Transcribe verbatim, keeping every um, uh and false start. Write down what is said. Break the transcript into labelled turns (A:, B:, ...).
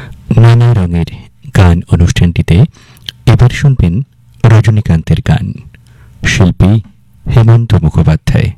A: নানা রঙের গান অনুষ্ঠানটিতে এবার শুনবেন রজনীকান্তের গান, শিল্পী হেমন্ত মুখোপাধ্যায়।